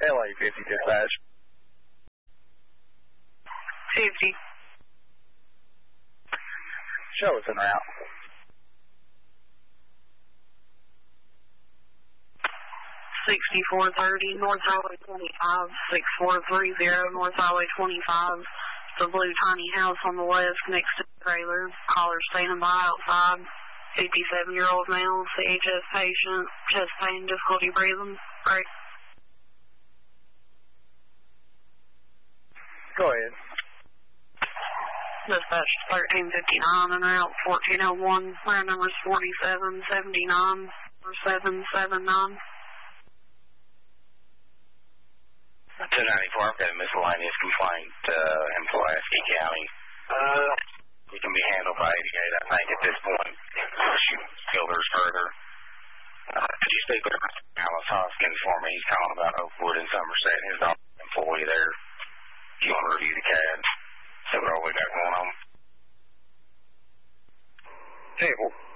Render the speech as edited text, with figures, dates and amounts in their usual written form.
LA 50 dispatch. 50. Show us en route. 6430 North Highway 25, 6430 North Highway 25. The blue tiny house on the left next to the trailer. Caller standing by outside. 57-year-old male, CHF patient, chest pain, difficulty breathing. Right. Go ahead. Dispatch 1359 en route 1401. Round number is 4779 or 779. 294, I've got a miscellaneous complaint in Pulaski County. It can be handled by 88, I think, at this point. She feel there's further. Could you speak with Alice Hoskins for me? He's calling about Oakwood in Somerset. His employee there. If you want to review the CAD, see what all we got going on. Table.